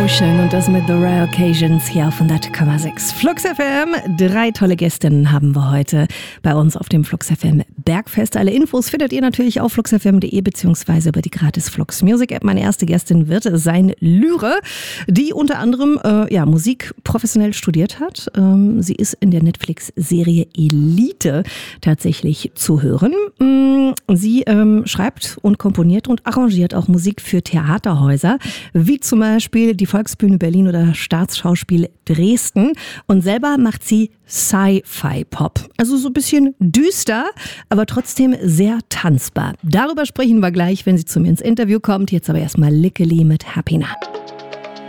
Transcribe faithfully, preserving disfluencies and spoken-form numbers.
Ocean und das mit The Rare Occasions hier auf hundert Komma sechs Flux F M. Drei tolle Gästinnen haben wir heute bei uns auf dem Flux F M Bergfest. Alle Infos findet ihr natürlich auf flux f m punkt de beziehungsweise über die gratis Flux Music App. Meine erste Gästin wird sein Lyre, die unter anderem äh, ja, Musik professionell studiert hat. Ähm, sie ist in der Netflix-Serie Elite tatsächlich zu hören. Sie ähm, schreibt und komponiert und arrangiert auch Musik für Theaterhäuser, wie zum Beispiel die Volksbühne Berlin oder Staatsschauspiel Dresden. Und selber macht sie Sci-Fi-Pop. Also so ein bisschen düster, aber trotzdem sehr tanzbar. Darüber sprechen wir gleich, wenn sie zu mir ins Interview kommt. Jetzt aber erstmal Lickeli mit Happy Now.